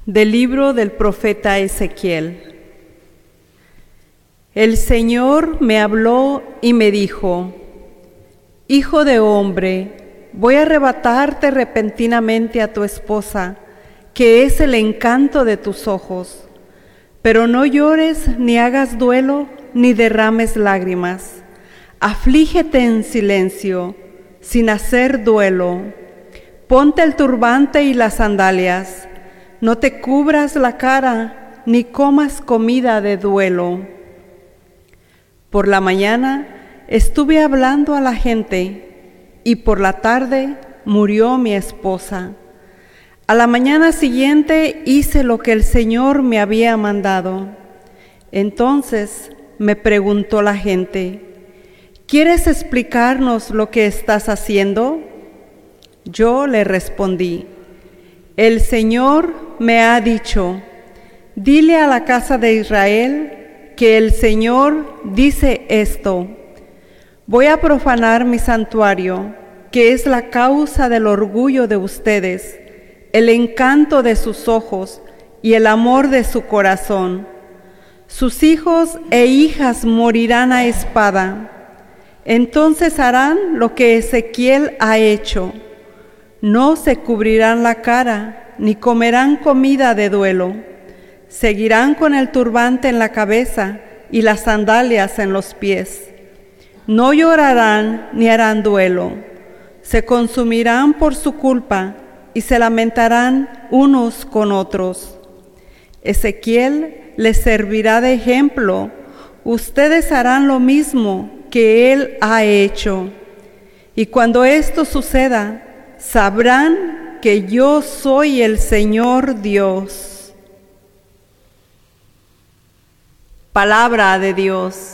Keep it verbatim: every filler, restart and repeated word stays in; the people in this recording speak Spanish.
Del libro del profeta Ezequiel. El Señor me habló y me dijo: Hijo de hombre, voy a arrebatarte repentinamente a tu esposa, que es el encanto de tus ojos. Pero no llores, ni hagas duelo, ni derrames lágrimas. Aflígete en silencio, sin hacer duelo. Ponte el turbante y las sandalias. No te cubras la cara, ni comas comida de duelo. Por la mañana estuve hablando a la gente, y por la tarde murió mi esposa. A la mañana siguiente hice lo que el Señor me había mandado. Entonces me preguntó la gente: ¿quieres explicarnos lo que estás haciendo? Yo le respondí: el Señor me ha dicho, dile a la casa de Israel que el Señor dice esto: voy a profanar mi santuario, que es la causa del orgullo de ustedes, el encanto de sus ojos y el amor de su corazón. Sus hijos e hijas morirán a espada. Entonces harán lo que Ezequiel ha hecho. No se cubrirán la cara, ni comerán comida de duelo. Seguirán con el turbante en la cabeza y las sandalias en los pies. No llorarán ni harán duelo. Se consumirán por su culpa y se lamentarán unos con otros. Ezequiel les servirá de ejemplo. Ustedes harán lo mismo que él ha hecho. Y cuando esto suceda, sabrán que yo soy el Señor Dios. Palabra de Dios.